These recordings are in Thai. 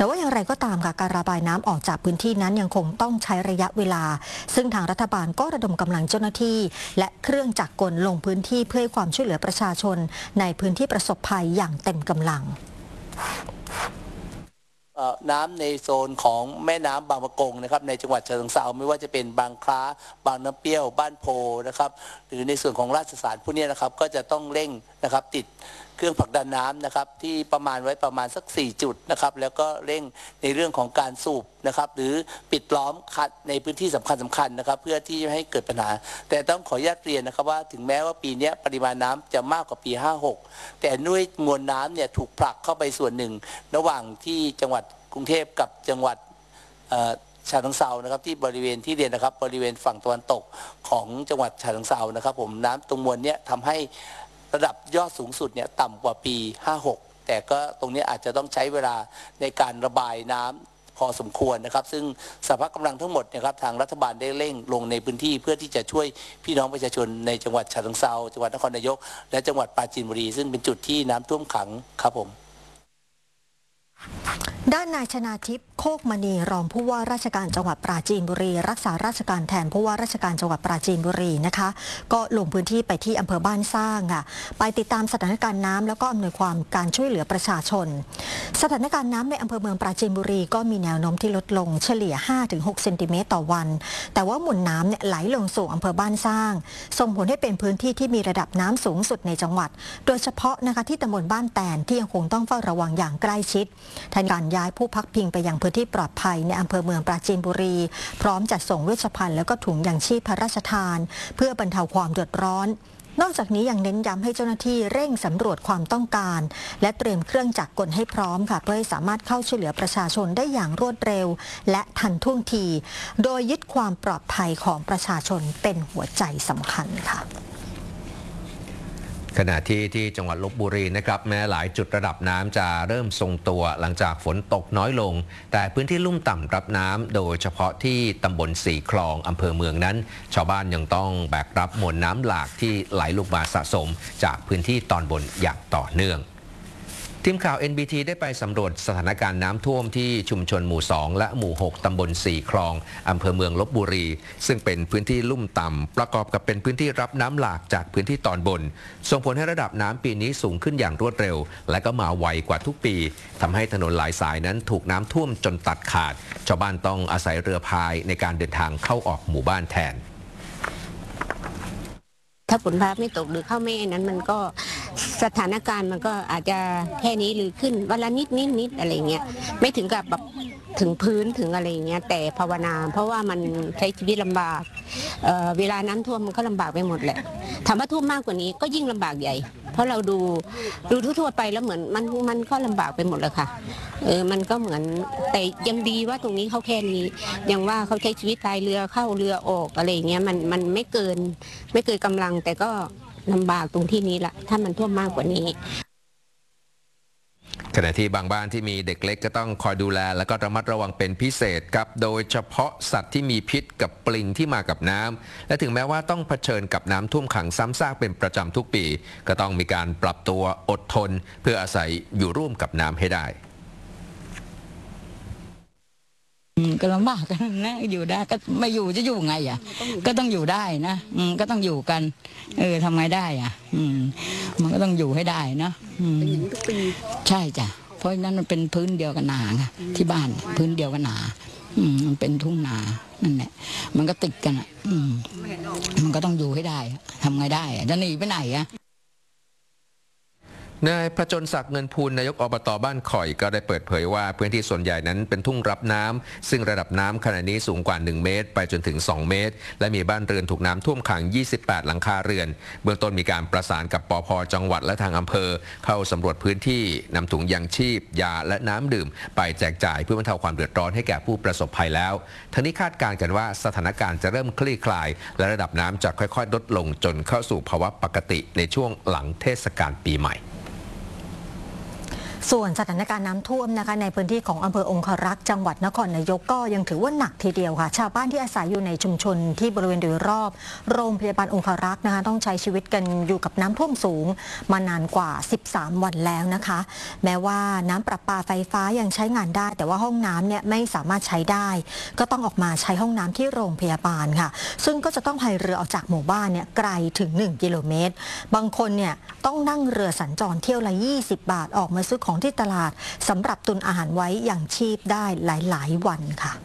แต่ว่าอย่างไรก็ตามค่ะการระบายน้ำออกจากพื้นที่นั้นยังคงต้องใช้ระยะเวลาซึ่งทางรัฐบาลก็ระดมกำลังเจ้าหน้าที่และเครื่องจักรกลลงพื้นที่เพื่อให้ความช่วยเหลือประชาชนในพื้นที่ประสบภัยอย่างเต็มกำลังน้ำในโซนของแม่น้ำบางปะกงนะครับในจังหวัดฉะเชิงเทราไม่ว่าจะเป็นบางคล้าบางน้ำเปรี้ยวบ้านโพนะครับหรือในส่วนของราชสารพวกนี้นะครับก็จะต้องเร่งนะครับติดเครื่องผลักดันน้ำนะครับที่ประมาณไว้ประมาณสัก4จุดนะครับแล้วก็เร่งในเรื่องของการสูบนะครับหรือปิดล้อมคัดในพื้นที่สำคัญนะครับเพื่อที่จะให้เกิดปัญหาแต่ต้องขออนุญาตเรียนนะครับว่าถึงแม้ว่าปีนี้ปริมาณน้ำจะมากกว่าปี56แต่ด้วยมวลน้ำเนี่ยถูกผลักเข้าไปส่วนหนึ่งระหว่างที่จังหวัดกรุงเทพกับจังหวัดฉะเชิงเทรานะครับที่บริเวณที่เรียนนะครับบริเวณฝั่งตะวันตกของจังหวัดฉะเชิงเทรานะครับผมน้ำตรงมวลนี้ทำให้ระดับยอดสูงสุดเนี่ยต่ำกว่าปี56แต่ก็ตรงนี้อาจจะต้องใช้เวลาในการระบายน้ำพอสมควรนะครับซึ่งสภาพกำลังทั้งหมดนะครับทางรัฐบาลได้เร่งลงในพื้นที่เพื่อที่จะช่วยพี่น้องประชาชนในจังหวัดฉะเชิงเทราจังหวัดนครนายกและจังหวัดปราจีนบุรีซึ่งเป็นจุดที่น้ำท่วมขังครับผมด้านนายชนาทิพย์โคกมณีรองผู้ว่าราชการจังหวัดปราจีนบุรีรักษาราชการแทนผู้ว่าราชการจังหวัดปราจีนบุรีนะคะก็ลงพื้นที่ไปที่อำเภอบ้านสร้างค่ะไปติดตามสถานการณ์น้ำแล้วก็อำนวยความการช่วยเหลือประชาชนสถานการณ์น้ำในอำเภอเมืองปราจีนบุรีก็มีแนวโน้มที่ลดลงเฉลี่ย 5-6 เซนติเมตรต่อวันแต่ว่ามวลน้ำเนี่ยไหลลงสู่อำเภอบ้านสร้างส่งผลให้เป็นพื้นที่ที่มีระดับน้ำสูงสุดในจังหวัดโดยเฉพาะนะคะที่ตำบลบ้านแตนที่ยังคงต้องเฝ้าระวังอย่างใกล้ชิดทางการย้ายผู้พักพิงไปยังพื้นที่ปลอดภัยในอำเภอเมืองปราจีนบุรีพร้อมจัดส่งเวชภัณฑ์แล้วก็ถุงยางชีพพระราชทานเพื่อบรรเทาความเดือดร้อนนอกจากนี้ยังเน้นย้ำให้เจ้าหน้าที่เร่งสำรวจความต้องการและเตรียมเครื่องจักรกลให้พร้อมค่ะเพื่อให้สามารถเข้าช่วยเหลือประชาชนได้อย่างรวดเร็วและทันท่วงทีโดยยึดความปลอดภัยของประชาชนเป็นหัวใจสำคัญค่ะขณะที่จังหวัดลพบุรีนะครับแม้หลายจุดระดับน้ำจะเริ่มทรงตัวหลังจากฝนตกน้อยลงแต่พื้นที่ลุ่มต่ำรับน้ำโดยเฉพาะที่ตำบลสีคลองอำเภอเมืองนั้นชาวบ้านยังต้องแบกรับมวลน้ำหลากที่ไหลลงมาสะสมจากพื้นที่ตอนบนอย่างต่อเนื่องทีมข่าว NBT ได้ไปสำรวจสถานการณ์น้ำท่วมที่ชุมชนหมู่ 2 และหมู่ 6 ตำบลสีคลองอำเภอเมืองลพบุรีซึ่งเป็นพื้นที่ลุ่มต่ำประกอบกับเป็นพื้นที่รับน้ำหลากจากพื้นที่ตอนบนส่งผลให้ระดับน้ำปีนี้สูงขึ้นอย่างรวดเร็วและก็มาไวกว่าทุกปีทำให้ถนนหลายสายนั้นถูกน้ำท่วมจนตัดขาดชาวบ้านต้องอาศัยเรือพายในการเดินทางเข้าออกหมู่บ้านแทนถ้าฝนฟ้าไม่ตกหรือเข้าไม่นั้นมันก็สถานการณ์มันก็อาจจะแค่นี้หรือขึ้นวันละนิดอะไรเงี้ยไม่ถึงกับแบบถึงพื้นถึงอะไรเงี้ยแต่ภาวนาเพราะว่ามันใช้ชีวิตลำบากเวลาน้ำท่วมมันก็ลำบากไปหมดแหละถามว่าท่วมมากกว่านี้ก็ยิ่งลำบากใหญ่เพราะเราดูทั่วไปแล้วเหมือนมันก็ลำบากไปหมดเลยค่ะมันก็เหมือนแต่ยังดีว่าตรงนี้เขาแค่นี้ยังว่าเขาใช้ชีวิตพายเรือเข้าเรือออกอะไรเงี้ยมันไม่เกินกำลังแต่ก็ลำบากตรงที่นี้ละถ้ามันท่วมมากกว่านี้ขณะที่บางบ้านที่มีเด็กเล็กก็ต้องคอยดูแลและก็ระมัดระวังเป็นพิเศษครับโดยเฉพาะสัตว์ที่มีพิษกับปลิงที่มากับน้ำและถึงแม้ว่าต้องเผชิญกับน้ำท่วมขังซ้ำซากเป็นประจำทุกปีก็ต้องมีการปรับตัวอดทนเพื่ออาศัยอยู่ร่วมกับน้ำให้ได้ก็ลำบากกันนะอยู่ได้ก็ไม่อยู่จะอยู่ไงอ่ะก็ต้องอยู่ได้นะก็ต้องอยู่กันทำไงได้อ่ะมันก็ต้องอยู่ให้ได้นะทุกปีใช่จ้ะเพราะนั้นมันเป็นพื้นเดียวกันนาไงที่บ้านพื้นเดียวกันนามันเป็นทุ่งนานั่นแหละมันก็ติดกันอ่ะมันก็ต้องอยู่ให้ได้ทำไงได้จะหนีไปไหนอ่ะนายพจนศักดิ์เงินพูนนายกอบต.บ้านข่อยก็ได้เปิดเผยว่าพื้นที่ส่วนใหญ่นั้นเป็นทุ่งรับน้ำซึ่งระดับน้ำขณะนี้สูงกว่า1 เมตรไปจนถึง2 เมตรและมีบ้านเรือนถูกน้ำท่วมขัง28 หลังคาเรือนเบื้องต้นมีการประสานกับปภ.จังหวัดและทางอำเภอเข้าสำรวจพื้นที่นำถุงยางชีพยาและน้ำดื่มไปแจกจ่ายเพื่อบรรเทาความเดือดร้อนให้แก่ผู้ประสบภัยแล้วทั้งนี้คาดการณ์กันว่าสถานการณ์จะเริ่มคลี่คลายและระดับน้ำจะค่อยๆลดลงจนเข้าสู่ภาวะปกติในช่วงหลังเทศกาลปีใหม่ส่วนสถานการณ์น้ำท่วมนะคะในพื้นที่ของอำเภอองครักษ์จังหวัดนครนายกก็ยังถือว่าหนักทีเดียวค่ะชาวบ้านที่อาศัยอยู่ในชุมชนที่บริเวณโดยรอบโรงพยาบาลองครักษ์นะคะต้องใช้ชีวิตกันอยู่กับน้ำท่วมสูงมานานกว่า13 วันแล้วนะคะแม้ว่าน้ำประปาไฟฟ้ายังใช้งานได้แต่ว่าห้องน้ำเนี่ยไม่สามารถใช้ได้ก็ต้องออกมาใช้ห้องน้ำที่โรงพยาบาลค่ะซึ่งก็จะต้องพายเรือออกจากหมู่บ้านเนี่ยไกลถึง1 กิโลเมตรบางคนเนี่ยต้องนั่งเรือสัญจรเที่ยวละ20 บาทออกมาซื้อของที่ตลาดสำหรับตุนอาหารไว้อย่างชีพได้หลายๆวันค่ะ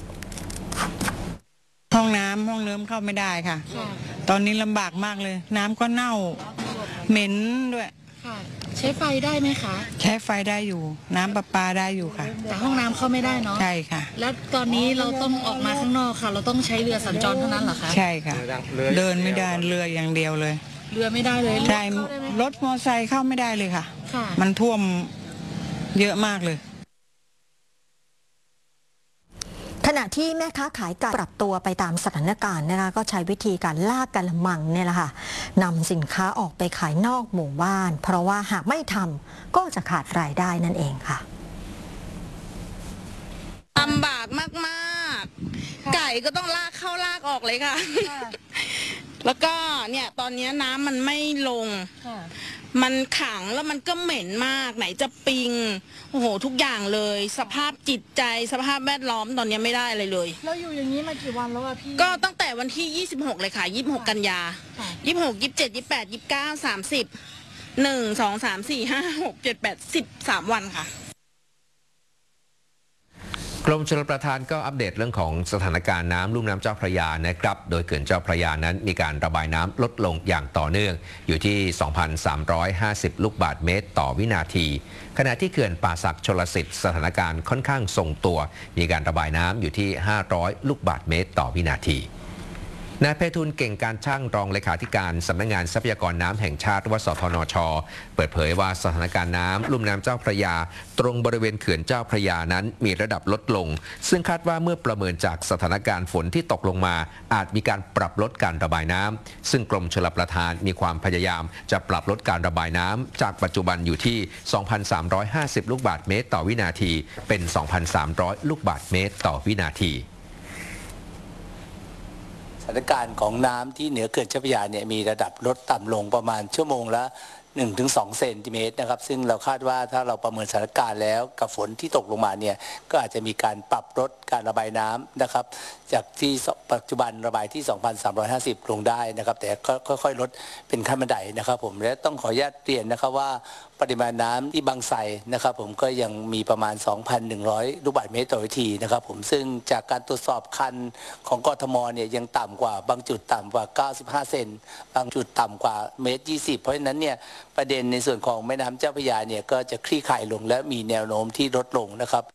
ห้องน้ำเข้าไม่ได้ค่ะตอนนี้ลำบากมากเลยน้ำก็เน่าเหม็นด้วยใช้ไฟได้ไหมคะใช้ไฟได้อยู่น้ำประปาได้อยู่ค่ะแต่ห้องน้ำเข้าไม่ได้เนาะใช่ค่ะแล้วตอนนี้เราต้องออกมาข้างนอกค่ะเราต้องใช้เรือสัญจรเท่านั้นเหรอคะใช่ค่ะเดินไม่ได้เรืออย่างเดียวเลยเรือไม่ได้เลยใช่รถมอเตอร์ไซค์เข้าไม่ได้เลยค่ะมันท่วมเยอะมากเลยขณะที่แม่ค้าขายไก่ปรับตัวไปตามสถานการณ์นะคะก็ใช้วิธีการลากกระมังเนี่ยแหละค่ะนำสินค้าออกไปขายนอกหมู่บ้านเพราะว่าหากไม่ทำก็จะขาดรายได้นั่นเองค่ะลำบากมากๆไก่ก็ต้องลากเข้าลากออกเลยค่ะแล้วก็เนี่ยตอนนี้น้ำมันไม่ลงมันขังแล้วมันก็เหม็นมากไหนจะปิงโอ้โหทุกอย่างเลยสภาพจิตใจสภาพแวดล้อมตอนนี้ไม่ได้อะไรเลยเราอยู่อย่างนี้มากี่วันแล้วอะพี่ก็ตั้งแต่วันที่26เลยค่ะ26 กันยา26 27 28 29 30 1 2 3 4 5 6 7 8 13 วันค่ะกรมชลประทานก็อัปเดตเรื่องของสถานการณ์น้ำลุ่มน้ำเจ้าพระยานะครับโดยเขื่อนเจ้าพระยานั้นมีการระบายน้ำลดลงอย่างต่อเนื่องอยู่ที่ 2,350 ลูกบาศก์เมตรต่อวินาทีขณะที่เขื่อนป่าสักชลสิทธิ์สถานการณ์ค่อนข้างทรงตัวมีการระบายน้ำอยู่ที่ 500 ลูกบาศก์เมตรต่อวินาทีนายไพฑูรย์เก่งการช่างรองเลขาธิการสำนักงานทรัพยากรน้ำแห่งชาติหรือว่าสทนช.เปิดเผยว่าสถานการณ์น้ำลุ่มน้ำเจ้าพระยาตรงบริเวณเขื่อนเจ้าพระยานั้นมีระดับลดลงซึ่งคาดว่าเมื่อประเมินจากสถานการณ์ฝนที่ตกลงมาอาจมีการปรับลดการระบายน้ำซึ่งกรมชลประทานมีความพยายามจะปรับลดการระบายน้ำจากปัจจุบันอยู่ที่ 2,350 ลูกบาศก์เมตรต่อวินาทีเป็น 2,300 ลูกบาศก์เมตรต่อวินาทีสถานการณ์ของน้ำที่เหนือเขื่อนเจ้าพระยาเนี่ยมีระดับลดต่ำลงประมาณชั่วโมงละ 1-2 เซนติเมตรนะครับซึ่งเราคาดว่าถ้าเราประเมินสถานการณ์แล้วกับฝนที่ตกลงมาเนี่ยก็อาจจะมีการปรับลดการระบายน้ำนะครับจากที่ปัจจุบันระบายที่ 2,350 ลงได้นะครับแต่ก็ค่อยๆลดเป็นขั้นบันไดนะครับผมและต้องขออนุญาตเรียนนะครับว่าปริมาณน้ำที่บางไทรนะครับผมก็ยังมีประมาณ 2,100 ลูกบาศก์เมตรต่อวินาทีนะครับผมซึ่งจากการตรวจสอบคันของกทมเนี่ยยังต่ำกว่าบางจุดต่ำกว่า 95 เซนบางจุดต่ำกว่าเมตร 20 เพราะฉะนั้นเนี่ยประเด็นในส่วนของแม่น้ำเจ้าพระยาเนี่ยก็จะคลี่คลายลงและมีแนวโน้มที่ลดลงนะครับ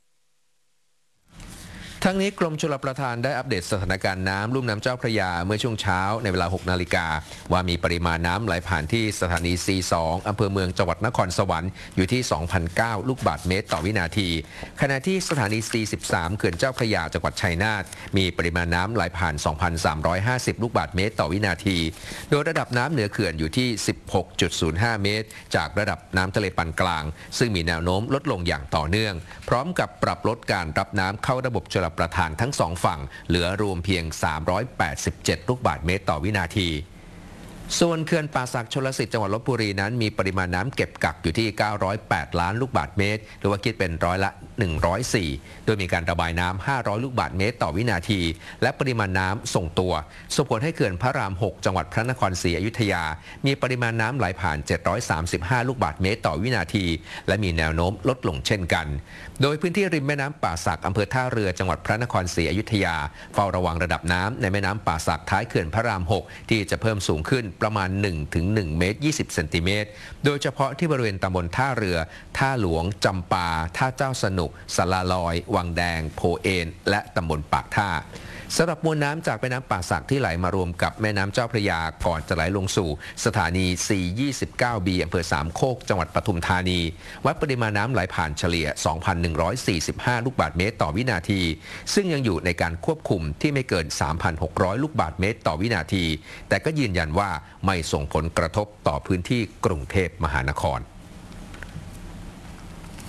ทั้งนี้กรมชลประทานได้อัปเดตสถานการณ์น้ำลุ่มน้ำเจ้าพระยาเมื่อช่วงเช้าในเวลา 6 นาฬิกาว่ามีปริมาณน้ำไหลผ่านที่สถานี C2 อำเภอเมืองจังหวัดนครสวรรค์อยู่ที่ 2,009 ลูกบาศก์เมตรต่อวินาทีขณะที่สถานี C13 เขื่อนเจ้าพระยาจังหวัดชัยนาทมีปริมาณน้ำไหลผ่าน 2,350 ลูกบาศก์เมตรต่อวินาทีโดยระดับน้ำเหนือเขื่อนอยู่ที่ 16.05 เมตรจากระดับน้ำทะเลปานกลางซึ่งมีแนวโน้มลดลงอย่างต่อเนื่องพร้อมกับปรับลดการรับน้ำเข้าระบบชลประทานทั้งสองฝั่งเหลือรวมเพียง 387 ลูกบาศก์เมตรต่อวินาทีส่วนเขื่อนป่าสักชลสิทธิ์จังหวัดลพบุรีนั้นมีปริมาณน้ำเก็บกักอยู่ที่ 908 ล้านลูกบาศก์เมตรหรือว่าคิดเป็นร้อยละ 104 โดยมีการระบายน้ำ 500 ลูกบาศก์เมตรต่อวินาทีและปริมาณน้ำส่งตัวส่งผลให้เขื่อนพระราม 6 จังหวัดพระนครศรีอยุธยามีปริมาณน้ำไหลผ่าน 735 ลูกบาศก์เมตรต่อวินาทีและมีแนวโน้มลดลงเช่นกันโดยพื้นที่ริมแม่น้ำป่าสักอำเภอท่าเรือจังหวัดพระนครศรีอยุธยาเฝ้าระวังระดับน้ำในแม่น้ำป่าสักท้ายเขื่อนพระราม 6 ที่จะเพิ่มสูงขึ้นประมาณ 1-1 เมตร 20 เซนติเมตรโดยเฉพาะที่บริเวณตำบลท่าเรือท่าหลวงจำปาท่าเจ้าสนุกสลาลอยวังแดงโพเอนและตำบลปากท่าสำหรับมวลน้ำจากแม่น้ำป่าสักที่ไหลมารวมกับแม่น้ำเจ้าพระยาก่อนจะไหลลงสู่สถานี C29B อำเภอสามโคกจังหวัดปทุมธานีวัดปริมาณน้ำไหลผ่านเฉลี่ย 2,145 ลูกบาศก์เมตรต่อวินาทีซึ่งยังอยู่ในการควบคุมที่ไม่เกิน 3,600 ลูกบาศก์เมตรต่อวินาทีแต่ก็ยืนยันว่าไม่ส่งผลกระทบต่อพื้นที่กรุงเทพมหานคร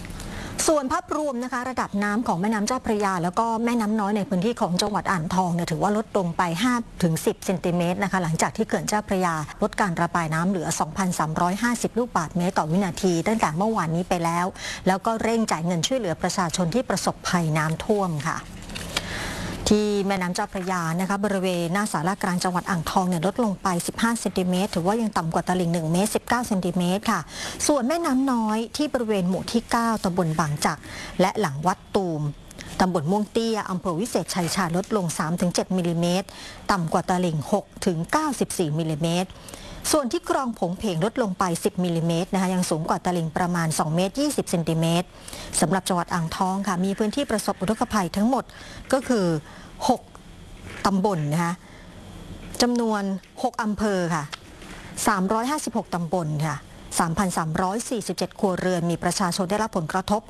ส่วนภาพรวมนะคะระดับน้ำของแม่น้ำเจ้าพระยาแล้วก็แม่น้ำน้อยในพื้นที่ของจังหวัดอ่างทองเนี่ยถือว่าลดลงไป 5-10 เซนติเมตรนะคะหลังจากที่เขื่อนเจ้าพระยาลดการระบายน้ำเหลือ 2,350 ลูกบาศก์เมตรต่อวินาทีตั้งแต่เมื่อวานนี้ไปแล้วแล้วก็เร่งจ่ายเงินช่วยเหลือประชาชนที่ประสบภัยน้ำท่วมค่ะที่แม่น้ำเจ้าพระยานะคะบริเวณหน้าศาลากลางจังหวัดอ่างทองเนี่ยลดลงไป15 เซนติเมตรถือว่ายังต่ำกว่าตลิ่ง1 เมตร 19 เซนติเมตรค่ะส่วนแม่น้ำน้อยที่บริเวณหมู่ที่ 9 ตำบลบางจักรและหลังวัดตูมตำบลม่วงเตี้ยอำเภอวิเศษชัยชาญลดลง 3-7 มิลลิเมตรต่ำกว่าตลิ่ง 6-94 มิลลิเมตรส่วนที่คลองผงเพงลดลงไป 10 มิลลิเมตรนะคะยังสูงกว่าตลิ่งประมาณ 2 เมตร 20 เซนติเมตรสำหรับจังหวัดอ่างทองค่ะมีพื้นที่ประสบอุทกภัยทั้งหมดก็คือ 6 ตำบลนะคะจำนวน 6 อำเภอค่ะ 356 ตำบลค่ะ 3,347 ครัวเรือนมีประชาชนได้รับผลกระทบ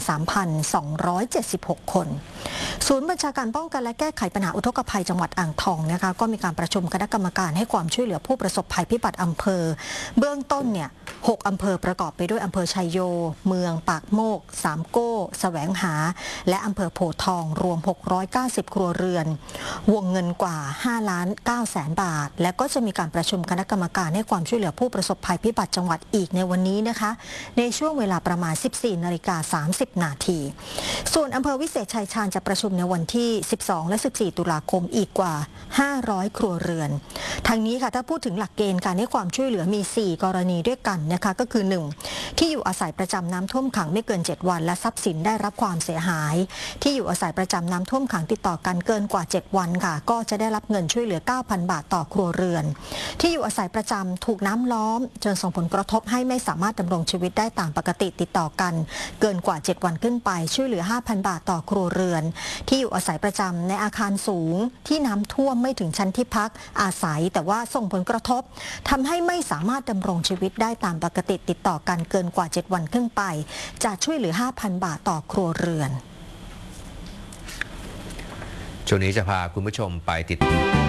13,276 คนศูนย์บัญชาการป้องกันและแก้ไขปัญหาอุทกภัยจังหวัดอ่างทองนะคะก็มีการประชุมคณะกรรมการให้ความช่วยเหลือผู้ประสบภัยพิบัติอำเภอเบื้องต้นเนี่ย6 อำเภอประกอบไปด้วยอำเภอชัยโยเมืองปากโมกสามโก้แสวงหาและอำเภอโพธิ์ทองรวม690 ครัวเรือนวงเงินกว่า 5,900,000 บาทและก็จะมีการประชุมคณะกรรมการให้ความช่วยเหลือผู้ประสบภัยพิบัติจังหวัดอีกในวันนี้นะคะในช่วงเวลาประมาณ 14:30 น.ส่วนอำเภอวิเศษชัยชาญจะประชุมในวันที่ 12 และ 14 ตุลาคมอีกกว่า 500 ครัวเรือนทางนี้ค่ะถ้าพูดถึงหลักเกณฑ์การให้ความช่วยเหลือมี 4 กรณีด้วยกันนะคะก็คือ 1. ที่อยู่อาศัยประจำน้ำท่วมขังไม่เกิน 7 วันและทรัพย์สินได้รับความเสียหายที่อยู่อาศัยประจำน้ำท่วมขังติดต่อกันเกินกว่า 7 วันค่ะก็จะได้รับเงินช่วยเหลือ 9,000 บาทต่อครัวเรือนที่อยู่อาศัยประจำถูกน้ำล้อมจนส่งผลกระทบให้ไม่สามารถดำรงชีวิตได้ตามปกติติดต่อกันเกินกว่า 7 วันขึ้นไปช่วยเหลือ 5,000 บาทต่อครัวเรือนที่อยู่อาศัยประจำในอาคารสูงที่น้ำท่วมไม่ถึงชั้นที่พักอาศัยแต่ว่าส่งผลกระทบทำให้ไม่สามารถดำรงชีวิตได้ตามปกติติดต่อกันเกินกว่า 7 วันขึ้นไปจะช่วยเหลือ 5,000 บาทต่อครัวเรือนช่วงนี้จะพาคุณผู้ชมไปติด